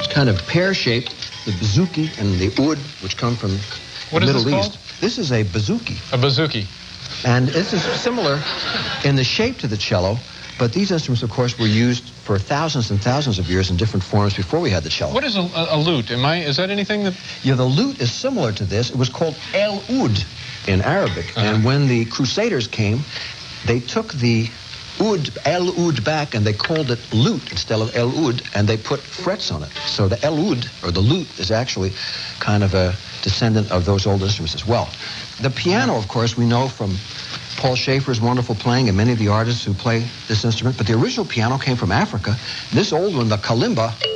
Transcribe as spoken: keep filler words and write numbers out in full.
kind of pear-shaped, the bouzouki and the oud, which come from what the is Middle this East. Called? This is a bouzouki. A bouzouki. And this is similar in the shape to the cello, but these instruments, of course, were used for thousands and thousands of years in different forms before we had the cello. What is a, a, a lute? Am I? Is that anything that? Yeah, the lute is similar to this. It was called el oud in Arabic, uh-huh. and when the Crusaders came, they took the oud, el oud back, and they called it lute instead of el oud, and they put frets on it. So the el oud, or the lute, is actually kind of a descendant of those old instruments as well. The piano, of course, we know from Paul Schaefer's wonderful playing and many of the artists who play this instrument, but the original piano came from Africa. This old one, the kalimba,